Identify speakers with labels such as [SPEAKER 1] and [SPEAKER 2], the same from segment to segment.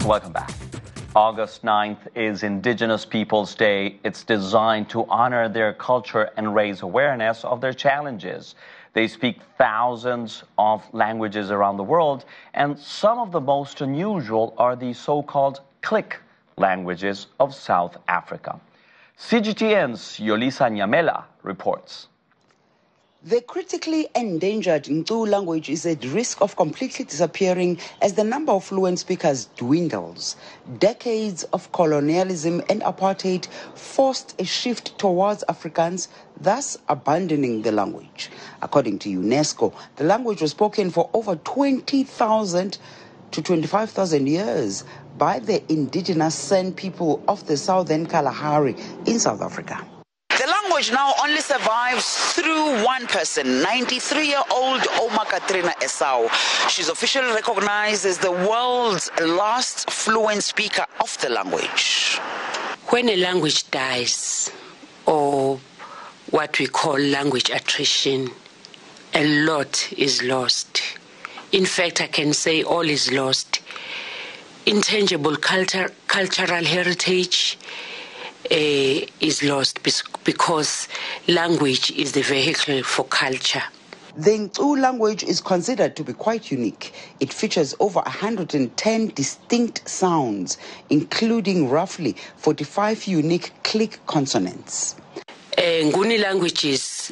[SPEAKER 1] Welcome back. August 9th is Indigenous Peoples Day. It's designed to honor their culture and raise awareness of their challenges. They speak thousands of languages around the world, and some of the most unusual are the so-called click languages of South Africa. CGTN's Yolisa Nyamela reports.
[SPEAKER 2] The critically endangered Ngcu language is at risk of completely disappearing as the number of fluent speakers dwindles. Decades of colonialism and apartheid forced a shift towards Afrikaans, thus abandoning the language. According to UNESCO, the language was spoken for over 20,000 to 25,000 years by the indigenous San people of the southern Kalahari in South Africa. The language now only survives through one person, 93-year-old Oma Katrina Esau. She's officially recognized as the world's last fluent speaker of the language.
[SPEAKER 3] When a language dies, or what we call language attrition, a lot is lost. In fact, I can say all is lost. Intangible cultural heritage is lost because language is the vehicle for culture.
[SPEAKER 2] The Ngcu language is considered to be quite unique. It features over 110 distinct sounds, including roughly 45 unique click consonants.
[SPEAKER 3] Nguni languages,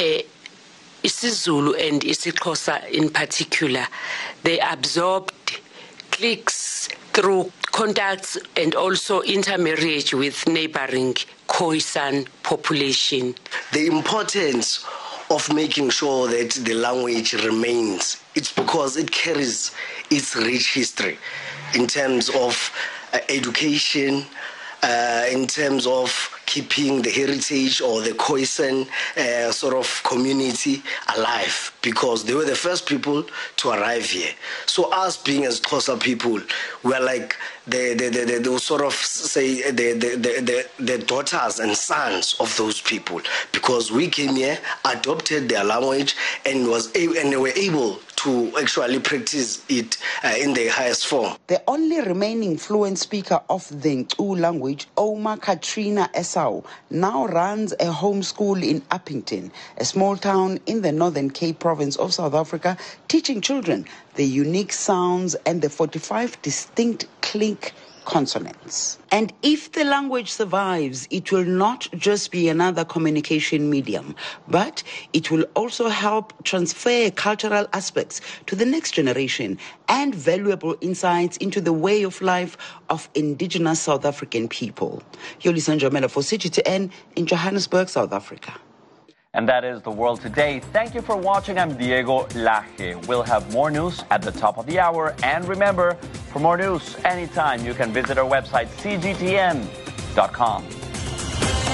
[SPEAKER 3] isiZulu and isiXhosa in particular, they absorbed clicks through contacts and also intermarriage with neighboring Khoisan population.
[SPEAKER 4] The importance of making sure that the language remains, it's because it carries its rich history in terms of education, in terms of keeping the heritage or the Khoisan sort of community alive, because they were the first people to arrive here. So us being as Xhosa people, we're like the sort of say the daughters and sons of those people, because we came here, adopted their language, and they were able to actually practice it in the highest form.
[SPEAKER 2] The only remaining fluent speaker of the Ngcu language, Oma Katrina Esau, now runs a home school in Upington, a small town in the Northern Cape province of South Africa, teaching children the unique sounds and the 45 distinct click consonants. And if the language survives, it will not just be another communication medium, but it will also help transfer cultural aspects to the next generation and valuable insights into the way of life of indigenous South African people. Yolisa Nyamela for CGTN in Johannesburg, South Africa.
[SPEAKER 1] And that is the world today. Thank you for watching. I'm Diego Laje. We'll have more news at the top of the hour. And remember, for more news anytime, you can visit our website, cgtn.com.